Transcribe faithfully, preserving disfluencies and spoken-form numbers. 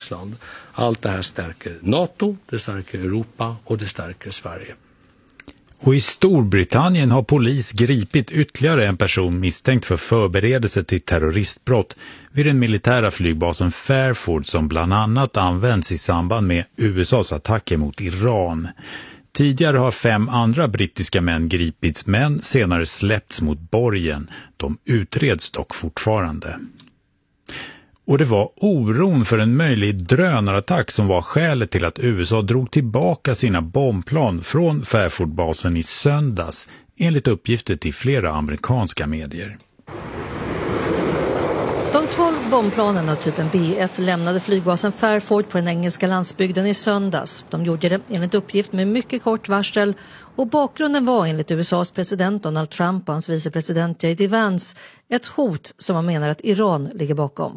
Ryssland. Allt det här stärker NATO, det stärker Europa och det stärker Sverige. Och i Storbritannien har polis gripit ytterligare en person misstänkt för förberedelse till terroristbrott vid den militära flygbasen Fairford som bland annat används i samband med U S A:s attacker mot Iran. Tidigare har fem andra brittiska män gripits men senare släppts mot borgen. De utreds dock fortfarande. Och det var oron för en möjlig drönarattack som var skälet till att U S A drog tillbaka sina bombplan från Fairford-basen i söndags, enligt uppgifter till flera amerikanska medier. De tolv bombplanen av typen B ett lämnade flygbasen Fairford på den engelska landsbygden i söndags. De gjorde det enligt uppgift med mycket kort varsel och bakgrunden var enligt U S A:s president Donald Trump och hans vicepresident J D Vance ett hot som man menar att Iran ligger bakom.